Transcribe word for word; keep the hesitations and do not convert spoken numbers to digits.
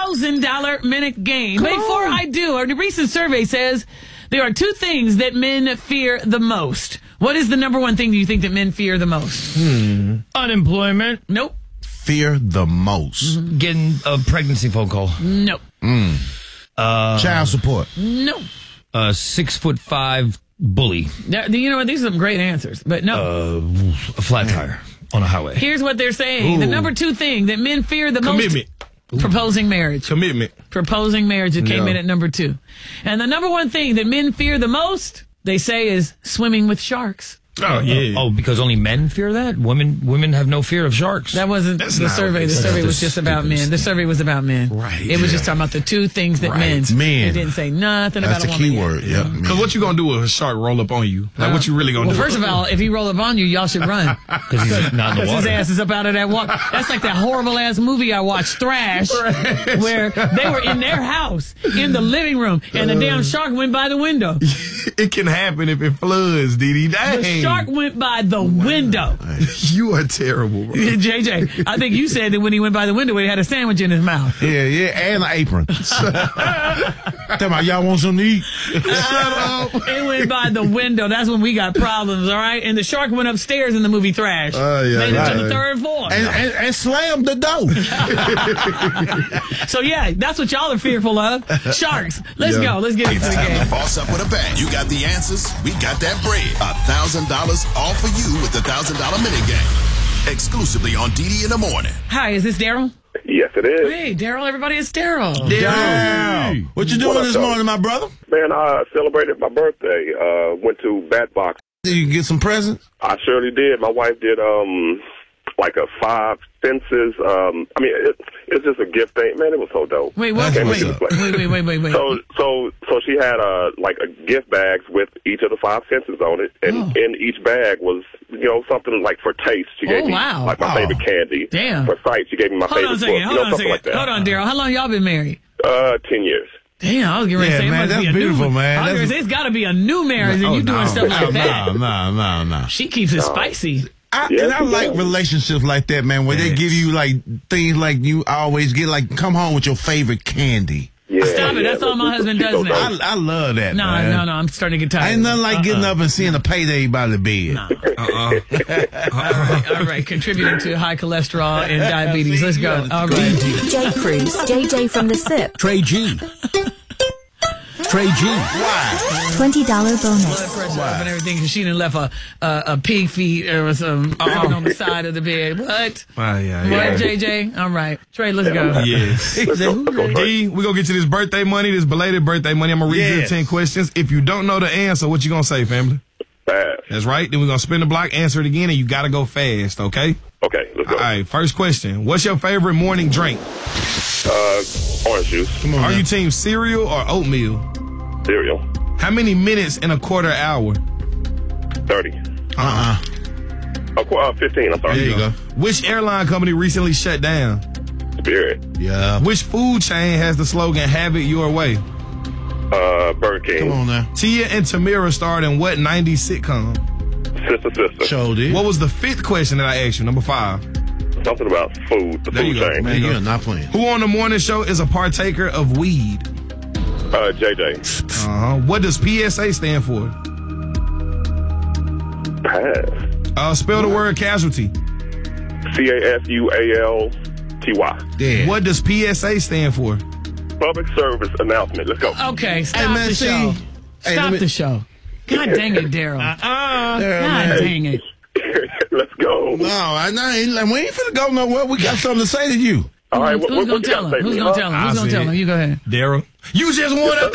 thousand dollar minute game. Come Before on. I do, a recent survey says there are two things that men fear the most. What is the number one thing do you think that men fear the most? Hmm. Unemployment. Nope. Fear the most. Mm-hmm. Getting a pregnancy phone call. Nope. Mm. Uh, Child support. Nope. A six foot five bully. Now, you know what? These are some great answers, but no. Uh, a flat tire on a highway. Here's what they're saying. Ooh. The number two thing that men fear the Commitment. most. Proposing marriage. Commitment. Proposing marriage. It came yeah. in at number two. And the number one thing that men fear the most, they say, is swimming with sharks. Oh, yeah. Oh, because only men fear that? Women women have no fear of sharks. That wasn't That's the survey. The survey was just about men. The survey was about men. Right. It was yeah. just talking about the two things that right. men. Men. It didn't say nothing That's about a the woman. key word. Yet. Yep. Because what you going to do if a shark roll up on you? Like, Uh, what you really going to well, do? first of all, if he roll up on you, y'all should run. Because he's not in the Because his water. ass is up out of that water. That's like that horrible ass movie I watched, Thrash, where they were in their house in the living room and the damn shark went by the window. It can happen if it floods, Didi. Dang. The shark went by the window. You are terrible, bro. J J, I think you said that when he went by the window, he had a sandwich in his mouth. Yeah, yeah, and an apron. Tell me, y'all want something to eat? Shut up. It went by the window. That's when we got problems, all right? And the shark went upstairs in the movie Thrash. Uh, yeah, Made right. it to the third floor. And, and, and slammed the door. So, yeah, that's what y'all are fearful of. Sharks. Let's Yeah. go. Let's get into It's the time game. to boss up with a bang. You got the answers. We got that bread. A thousand dollars all for you with the thousand dollar minute game. Exclusively on D D in the morning. Hi, is this Daryl? Yes, it is. Hey, Daryl, everybody, it's Daryl. Daryl. What you doing What up, this though? morning, my brother? Man, I celebrated my birthday. Uh, went to Bat Box. Did you get some presents? I surely did. My wife did um like a five fences. Um, I mean, it, it's just a gift thing. Man, it was so dope. Wait, what? That's Wait, what's wait, up. wait, wait, wait, wait. So, so, so she had uh like a gift bags with each of the five fences on it, and Oh. in each bag was you know something like for taste. She gave Oh, me wow. like my Oh. favorite candy. Damn. For sight, she gave me my Hold favorite on a book. second. You Hold know, on a something second. like that. Hold on, Daryl. How long y'all been married? Uh, ten years. Damn, I was getting ready Yeah, to say, man, it must that's be a beautiful, new, man. I was That's- gonna say, it's got to be a new marriage, and Oh, you doing no, stuff like no, that. No, no, no, no. She keeps it spicy. I, Yes, and I he like does. relationships like that, man, where they give you like things like you always get, like come home with your favorite candy. Yeah, Stop it. yeah, That's all my she- husband she does goes now. on. I, I love that, No, man. no, no. I'm starting to get tired. Ain't nothing like getting Uh-uh. up and seeing a payday by the bed. Uh-uh. All right, all right. Contributing to high cholesterol and diabetes. Let's go. All right. J. Cruz, J J from the S I P. Trey G. Trey G. Why? twenty dollars Blood bonus. pressure up and everything because she done left a, a, a pig feet or some something on the side of the bed. What? Ah, yeah, What, yeah. J J? All right. Trey, let's go. Yes. Let's go, let's go, Trey. E, we gonna get to this birthday money, this belated birthday money. I'm gonna read you the Yes. ten questions. If you don't know the answer, what you gonna say, family? Fast. That's right. Then we're gonna spin the block, answer it again, and you gotta go fast, okay? Okay, let's go. All right, first question. What's your favorite morning drink? Uh, orange juice, Come on. Are now. you team cereal or oatmeal? cereal, How many minutes in a quarter hour? thirty. Uh-uh. Uh, qu- uh, fifteen, I'm sorry. There you go. Which airline company recently shut down? Spirit, Yeah. Which food chain has the slogan "Have it your way"? uh, Burger King, Come on now. Tia and Tamira starred in what nineties sitcom? Sister Sister. Show did. What was the fifth question that I asked you? Number five. Something about food, the There food you go, chain. Man, you're not playing. Who on the morning show is a partaker of weed? Uh, J J. Uh-huh. What does P S A stand for? Pass. Uh, spell the word casualty. C A S U A L T Y. Yeah. What does P S A stand for? Public service announcement. Let's go. Okay, stop Hey, man, the see- show. Hey, Stop let me- the show. God dang it, Daryl. Uh-uh. God dang it. Let's go. No, I, I ain't, like, we ain't finna go nowhere. We got something to say to you. All right, what, Who's what, gonna what you tell got him? to say Who's to me, gonna huh? tell him? I Who's gonna see tell it. him? You go ahead. Daryl. You just won a